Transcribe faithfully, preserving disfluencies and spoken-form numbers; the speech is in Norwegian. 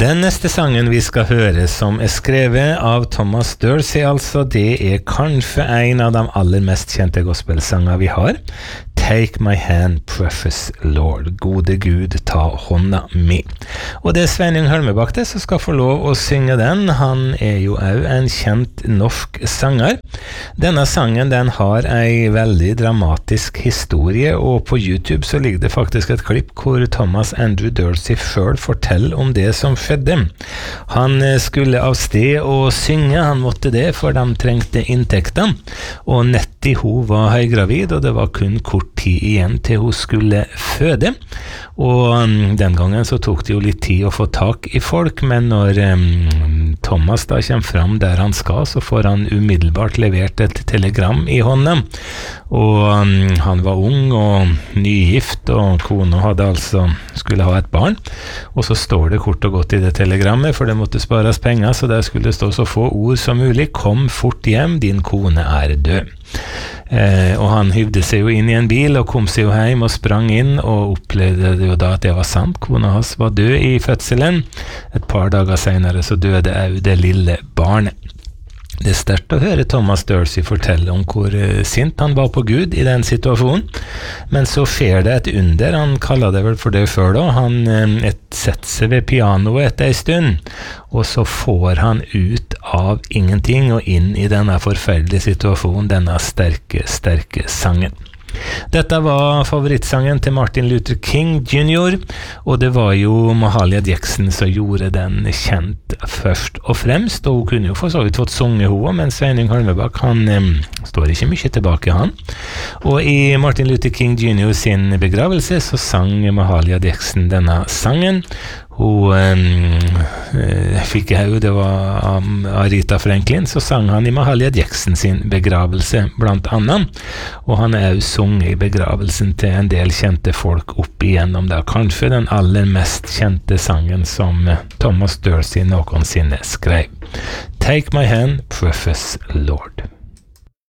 Den neste sangen vi skal høre som er skrevet av Thomas Dorsey, altså, det er kanskje en av de aller mest kjente gospelsanger vi har. Take my hand, precious Lord. Gode Gud, ta hånda mi. Og det er Sveinung Hølmebakte som skal få lov å synge den. Han er jo også en kjent norsk sanger. Denne sangen, den har en veldig dramatisk historie, og på YouTube så ligger det faktisk et klipp hvor Thomas Andrew Dorsey selv forteller om det som skjedde. Han skulle av sted og synge, han måtte det, for de trengte inntekter. Og Nettie, hun var høygravid, og det var kun kort tid igjen til hun skulle føde. Og um, den gangen så tok det jo litt tid å få tak i folk, men når um, Thomas da kommer fram der han skal, så får han umiddelbart levert et telegram i hånden. Og um, han var ung og nygift, og kona hadde altså skulle ha et barn. Og så står det kort og godt i det telegrammet, for det måtte spares penger, så der skulle det stå så få ord som mulig. Kom fort hjem, din kone er død. Eh, og han hyvde seg jo inn i en bil og kom seg jo hjem og sprang inn og opplevde jo da at det var sant. Kona hans var død i fødselen. Et par dager senere så døde også det lille barnet. Det er sterkt å høre Thomas Dorsey fortelle om hvor uh, sint han var på Gud i den situasjonen, men så skjer det et under. Han kaller det vel for det før da. Han um, et, setter seg ved pianoet etter en stund, og så får han ut av ingenting og inn i denne forferdelige situasjonen, denne sterke, sterke sangen. Dette var favorittsangen til Martin Luther King junior, og det var jo Mahalia Jackson som gjorde den kjent først og fremst, og hun kunne jo for så vidt fått sunge henne, men Sveinung Hølmebakk, han um, står ikke mye tilbake, han. Og i Martin Luther King junior sin begravelse så sang Mahalia Jackson denne sangen. Hun um, fikk jo, det var um, Aretha Franklin, så sang han i Mahalia Jackson sin begravelse blant annet, og han er jo sunget i begravelsen til en del kjente folk opp igjennom det, kanskje den aller mest kjente sangen som Thomas Dorsey noensinne skrev. Take my hand, precious Lord.